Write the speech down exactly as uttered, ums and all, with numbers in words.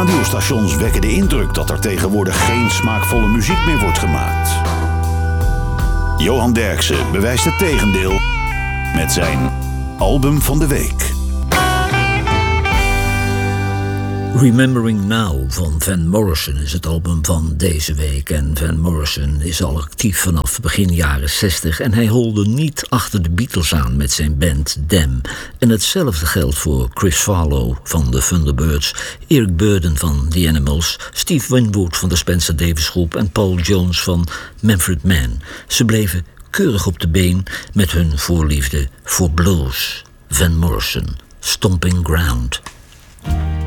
radiostations wekken de indruk dat er tegenwoordig geen smaakvolle muziek meer wordt gemaakt. Johan Derksen bewijst het tegendeel met zijn album van de week. Remembering Now van Van Morrison is het album van deze week. En Van Morrison is al actief vanaf begin jaren zestig en hij holde niet achter de Beatles aan met zijn band Them. En hetzelfde geldt voor Chris Farlowe van de Thunderbirds, Eric Burdon van The Animals, Steve Winwood van de Spencer Davis Groep en Paul Jones van Manfred Mann. Ze bleven keurig op de been met hun voorliefde voor blues. Van Morrison, Stomping Ground.